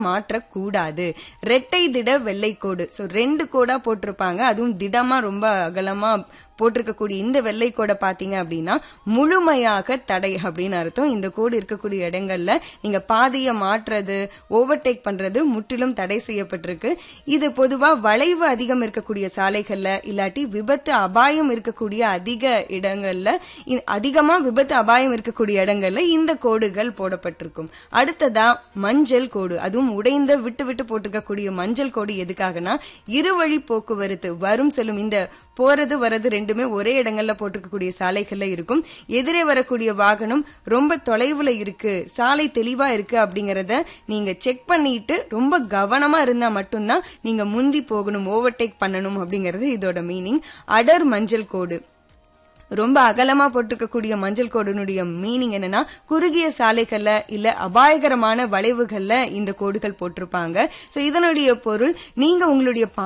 மாற்றக்கூடாது. ரெட்டை திட வெள்ளைக்கோடு. சோ 2 கோடா போட்டிருப்பாங்க. அதுவும் திடமா ரொம்ப அகலமா போட்டிருக்கக்கூடிய இந்த வெள்ளைக்கோடை பாத்தீங்க அப்படின்னா முழுமையாக தடை அப்படின்னு அர்த்தம். இந்த கோடு இருக்கக்கூடிய இடங்கள்ல நீங்க பாதையை மாற்றுறது, ஓவர்டேக் பண்றது முற்றிலும் தடை செய்யப்பட்டிருக்கு. இது பொதுவா வளைவு அதிகம் இருக்கக்கூடிய சாலைகள்ல இல்லாட்டி விபத்து அபாயம் இருக்கக்கூடிய அதிக இடங்கள்ல, அதிகமா விபத்து அபாயம் இருக்கக்கூடிய இடங்கள்ல இந்த கோடுகள் போடப்பட்டிருக்கும். அடுத்ததா மஞ்சள் கோடு. அதுவும் உடைந்த விட்டு விட்டு போட்டிருக்கக்கூடிய மஞ்சள் கோடு எதுக்காகனா இருவழி போக்குவரத்து வரும் செல்லும் இந்த போறது வரது ரெண்டுமே ஒரே இடங்கள்ல போட்டிருக்கக்கூடிய சாலைகள்ல இருக்கும். எதிரே வரக்கூடிய வாகனம் ரொம்ப தொலைவுல இருக்கு, சாலை தெளிவா இருக்கு அப்படிங்கறத நீங்க செக் பண்ணிட்டு ரொம்ப கவனமா இருந்தா மட்டும்தான் நீங்க முந்தி போகணும், ஓவர்டேக் பண்ணணும் அப்படிங்கறது இதோட மீனிங். அடர் மஞ்சள் கோடு. ரொம்ப அகலமா போட்டிருக்கக்கூடிய மஞ்சள் கோடுனுடைய மீனிங் என்னன்னா குறுகிய சாலைகள்ல இல்ல அபாயகரமான வளைவுகள்ல இந்த கோடுகள் போட்டிருப்பாங்க. சோ இதனுடைய பொருள் நீங்க உங்களுடைய